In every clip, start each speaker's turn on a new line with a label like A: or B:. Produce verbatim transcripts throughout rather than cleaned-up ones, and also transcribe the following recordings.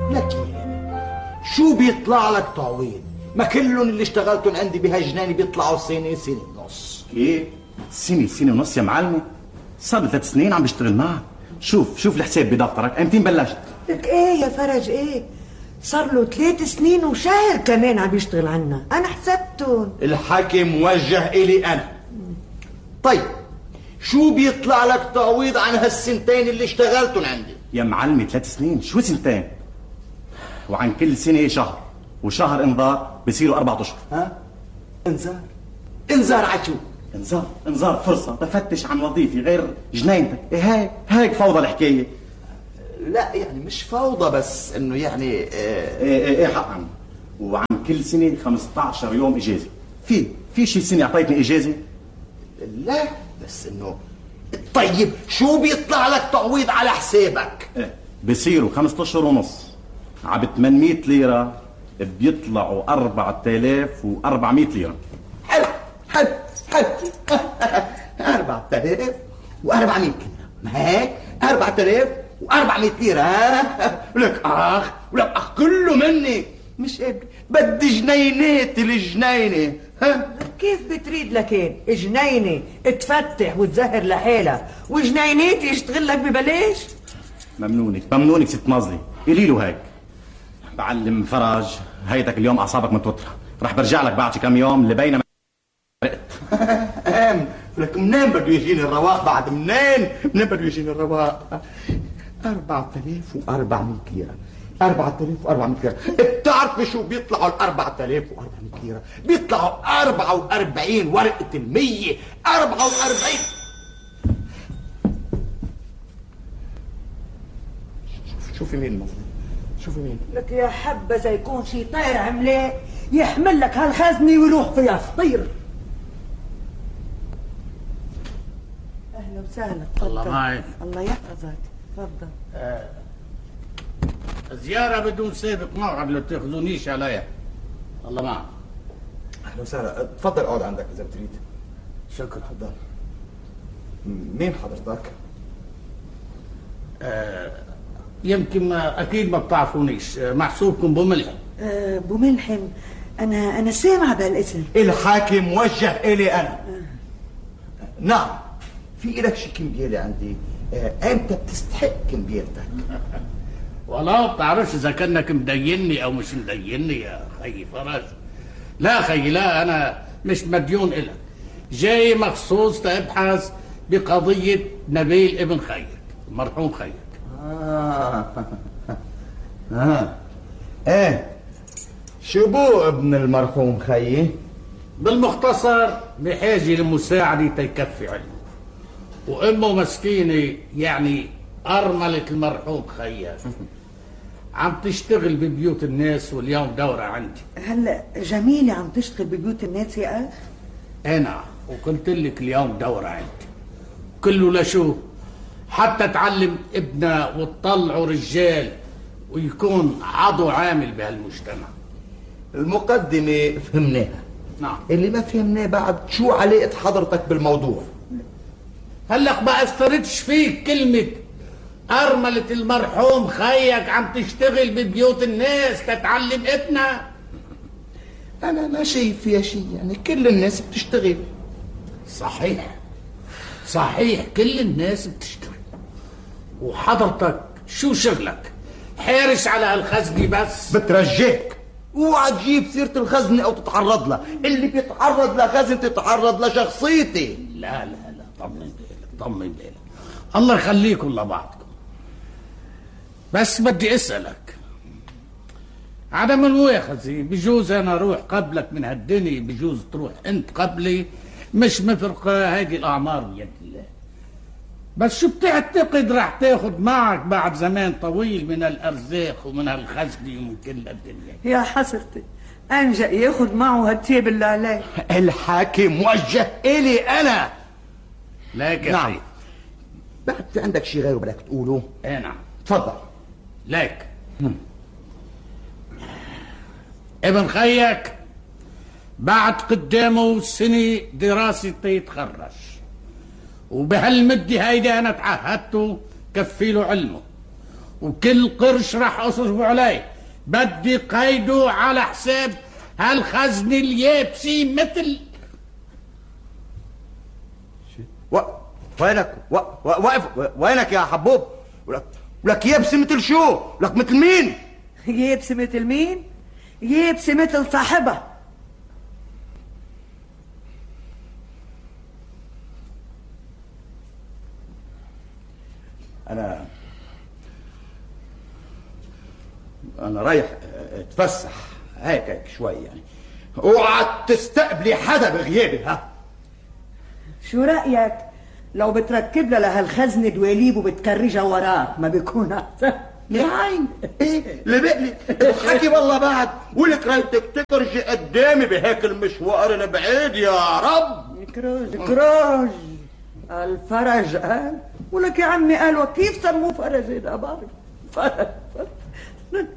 A: لكن شو بيطلع لك تعويض؟ ما كلهم اللي اشتغلتهم عندي بهالجناني بيطلعوا سنة سنة ونص.
B: كيف؟ سنة سنة ونص يا معلمة؟ صار لي ثلاث سنين عم بشتغل معك. شوف شوف الحساب بدفترك، امتين بلشت؟
C: لك ايه يا فرج ايه؟ صار له ثلاث سنين وشهر كمان عم يشتغل عنا، انا حسبتهم.
A: الحكي موجه الي انا. طيب شو بيطلع لك تعويض عن هالسنتين اللي اشتغلتهم عندي؟
B: يا معلمة ثلاث سنين، شو سنتين؟ وعن كل سنة شهر، وشهر انذار بصيروا أربعة أشهر.
A: ها؟ انذار؟ انذار عشو؟
B: انذار، انذار فرصة بفتش عن وظيفة غير جنينتك. إيه هيك هيك فوضى الحكاية.
A: لا يعني مش فوضى، بس انه يعني ايه
B: ايه ايه, إيه حقا. وعن كل سنة خمسة عشر يوم اجازة. في في شي سنة اعطيتني اجازة؟
A: لا بس انه طيب شو بيطلع لك تعويض على حسابك؟
B: ايه بصيروا خمسة اشهر ونص ع ثمانمية ليرة، بيطلعوا أربعة آلاف وأربعمية ليرة.
A: حلو حلو حلو أربعة آلاف وأربعمية ليرة، ما هيك؟ أربعة آلاف وأربعمية ليرة. ها ولك اخ ولك اخ كله مني، مش هيك؟ بدي جنينات الجنينة. ها
C: كيف بتريد لكين جنينة تفتح وتزهر لحالها وجنينات يشتغل لك ببلاش؟
B: ممنونك ممنونك ست ناظلي، قولي له هيك. بعلم فرج هيدك اليوم اعصابك متوترة، رح برجع لك بعد كم يوم لبينا
A: ام لك منين بده يجيني الرواق؟ بعد منين منين بده يجيني الرواق؟ أربعة آلاف وأربعمية ليرة، أربعة آلاف وأربعمية ليرة. بتعرفي شو بيطلعوا ال أربعة آلاف وأربعمية ليرة؟ بيطلعوا أربعة وأربعين ورقة المية، أربعة وأربعين. شوفي مين المظلوم، شوفي مين.
C: لك يا حبذا يكون شي طير عملاق يحمل لك هالخزنة ويروح فيها طير. اهلا وسهلا.
D: الله معك.
C: الله يحفظك. تفضل.
D: آه. زيارة بدون سابق موعد، لا تاخذونيش عليها. الله معك.
A: اهلا وسهلا، تفضل اقعد عندك اذا بتريد.
D: شكرا.
A: تفضل. مين حضرتك؟
D: آه. يمكن ما اكيد ما بتعرفونيش، محسوبكم بملحم.
C: أه بملحم. انا انا سامعه بهالاسم.
A: الحاكم موجه الي انا. أه. نعم، في إلك شي كمبيالة عندي. أه امتى بتستحق كمبيالتك؟
D: والله بتعرفش اذا كانك مديني او مش مديني يا خي فرج. لا خي لا، انا مش مديون إلك، جاي مخصوص تبحث بقضية نبيل ابن خيك المرحوم خيك.
A: آه. آه. ايه شو بو ابن المرحوم خيي؟
D: بالمختصر بحاجة لمساعدة تيكفي علمه، وامه مسكينة يعني ارملة المرحوم خيا عم تشتغل ببيوت الناس واليوم دورة عندي.
C: هلا جميلة عم تشتغل ببيوت الناس يا اخ؟
D: انا وقلت لك اليوم دورة عندي كله لشو؟ حتى تعلم ابنها وتطلعوا رجال ويكون عضو عامل بهالمجتمع.
A: المقدمة فهمناها.
D: نعم.
A: اللي ما فهمناه بعد شو علاقة حضرتك بالموضوع؟
D: هلق ما اثرتش فيك كلمة أرملة المرحوم خيك عم تشتغل ببيوت الناس تتعلم ابنها؟
A: أنا ما شايف فيها شيء، يعني كل الناس بتشتغل.
D: صحيح صحيح كل الناس بتشتغل، وحضرتك شو شغلك؟ حارس على هالخزنة بس؟
A: بترجيك اوعى تجيب سيرة الخزنة أو تتعرض لها، اللي بيتعرض لخزنة تتعرض لشخصيتي.
D: لا لا لا طمن بالك طمن بالك، الله يخليكم لبعضكم. بس بدي اسألك عدم المؤاخذة، بجوز أنا أروح قبلك من هالدنيا، بجوز تروح أنت قبلي، مش مفرقة هذه الأعمار بيد الله. بس شو بتعتقد رح تاخد معك بعد زمان طويل من الأرزاق ومن هالخزنة ومن كل الدنيا؟
C: يا حسرتي أنجأ ياخد معه هالتيب اللي عليه.
A: الحاكم موجه إلي أنا.
D: لك يا
A: نعم.
D: خي
A: بعد في عندك شيء غيره بدك تقوله؟
D: ايه نعم.
A: تفضل.
D: لك ابن خيك بعد قدامه سنة دراسة يتخرج، وبهالمدة هيدي أنا تعهدته كفي له علمه، وكل قرش راح اصرفه عليه بدي قيده على حساب هالخزن اليابسي مثل
A: و... وينك و... و... واقف وينك يا حبوب؟ ولك ولك يابسي مثل شو؟ ولك مثل مين؟
C: يابسي مثل مين؟ يابسي مثل صاحبها.
A: انا انا رايح اتفسح هيك هيك شوي يعني. اوعى تستقبلي حدا بغيابي. ها
C: شو رأيك لو بتركب لها لهالخزنة دواليب وبتكرجها وراك؟ ما بيكون احسن؟
A: يا عين ايه اللي بقلي الحكي والله بعد ولك رايتك تكرجي قدامي بهيك المشوار البعيد يا رب.
C: كروج كروج الفرج قال ولك يا عمي قال وكيف سموه فرج؟ انا بعرف فرج فرج.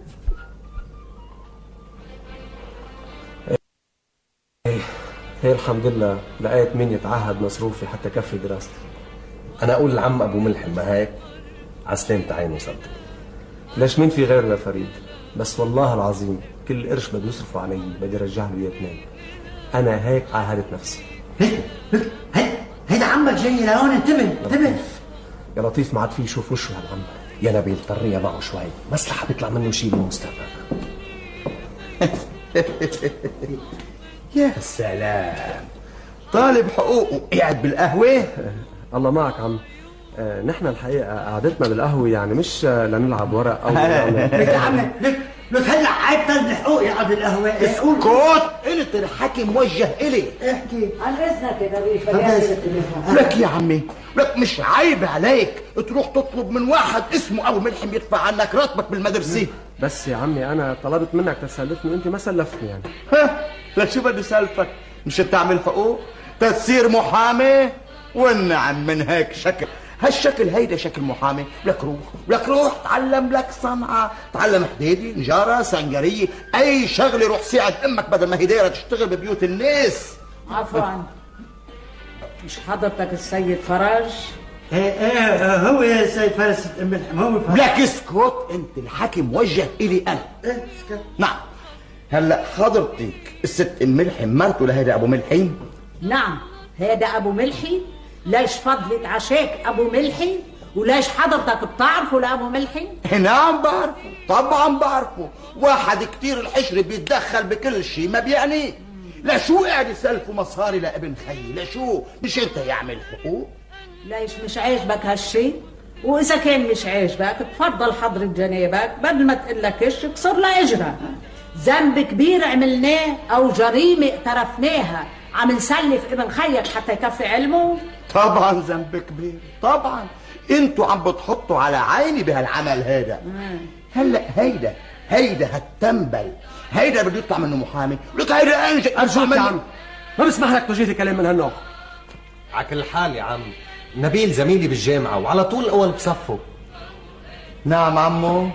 E: هي الحمد لله لقيت مين يتعهد مصروفي حتى كفي دراستي. انا اقول لعم ابو ملحم ما هيك عسلامة عينه صدق. ليش مين في غيره يا فريد؟ بس والله العظيم كل قرش بده يصرفوا علي بدي ارجع له اياه اثنين. انا هيك عاهدت نفسي.
F: هيك هيك هيدا عمك جاي لهون. انتبه انتبه
E: يا لطيف ما عاد في يشوف وشه هالعم. يا نبيل طريه معه شوي مصلحه بيطلع منه شيء بالمستقبل.
A: يا سلام طالب حقوق وقاعد بالقهوة.
E: الله معك عم. آه نحن الحقيقة قعدتنا بالقهوة يعني مش لنلعب ورق أو
F: لك يا عمي لك لك هلا عيب طلب حقوق يا عبد القهوة.
A: اسكت انت الحكي موجه الي.
F: احكي
C: عن اذنك يا دريف.
A: لك يا عمي لك مش عيب عليك تروح تطلب من واحد اسمه ابو ملحم يدفع عنك راتبك بالمدرسة؟
E: بس يا عمي انا طلبت منك تسلفني وانت ما سلفتني يعني.
A: ها لك شو بدي سالفك؟ مش تعمل حقوق تصير محامي؟ والنعم من هيك شكل هالشكل هيدا شكل محامي. لك روح لك روح تعلم لك صنعة، تعلم حديدي نجارة سنجرية اي شغلة. روح ساعد امك بدل ما هي دايرة تشتغل ببيوت الناس.
C: عفوا مش حضرتك السيد فرج؟
F: ايه ايه هو يا سيد فارس ام ملحم هو فرج.
A: لك اسكت انت الحكي موجه الي انا.
F: ايه اسكت.
A: نعم هلا حضرتك الست ام ملحم مرته لهيدا ابو ملحم؟
G: نعم هذا ابو ملحي. ليش فضلت عشاك ابو ملحي؟ وليش حضرتك بتعرفه لابو ملحي؟
A: نعم بعرفه طبعا بعرفه. واحد كتير الحشر بيتدخل بكل شيء ما بيعنيه. لشو قاعد يسلفوا مصاري لابن خيي؟ لشو مش انت يعمل حقوق؟
G: ليش مش عاجبك هالشي؟ واذا كان مش عاجبك تفضل حضرة جنابك بدل ما تقلكش اكسر لا اجرها. ذنب كبير عملناه او جريمه اقترفناها عم نسلف ابن خيك حتى يكفي علمه؟
A: طبعا ذنب كبير طبعا. انتوا عم بتحطوا على عيني بهالعمل هيدا. هلا هيدا هيدا هالتنبل هيدا بده يطلع منه محامي. لك هيدا انجد
E: ارجوك يا عم ما بسمح لك توجيه لي كلام من هالنوع.
H: على كل حال يا عم نبيل زميلي بالجامعة وعلى طول الأول بصفه.
A: نعم عمو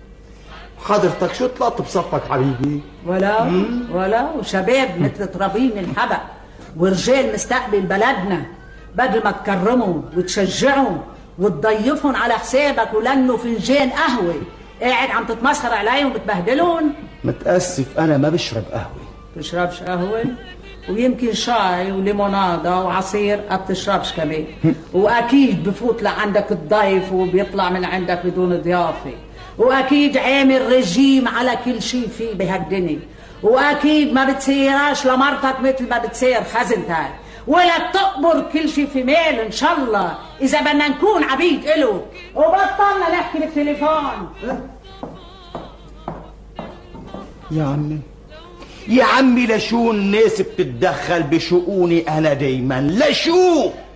A: حضرتك شو طلعت بصفك حبيبي؟
G: ولا مم. ولا وشباب مثل ترابين الحبق ورجال مستقبل بلدنا بدل ما تكرمهم وتشجعهم وتضيفهم على حسابك ولنوا فنجان قهوة قاعد عم تتمسخر عليهم وبتبهدلهم.
A: متأسف أنا ما بشرب قهوة.
G: بتشربش قهوة؟ ويمكن شاي وليمونادا وعصير ما بتشربش كمان. وأكيد بفوت لعندك الضيف وبيطلع من عندك بدون ضيافة. واكيد عامل رجيم على كل شيء فيه بهالدنيا. واكيد ما بتسيراش لمرتك مثل ما بتسير خزنتك ولا تقبر كل شيء في مال ان شاء الله اذا بدنا نكون عبيد له. وبطلنا نحكي بالتليفون.
A: يا عمي يا عمي لشو الناس بتتدخل بشؤوني انا دايما؟ لشو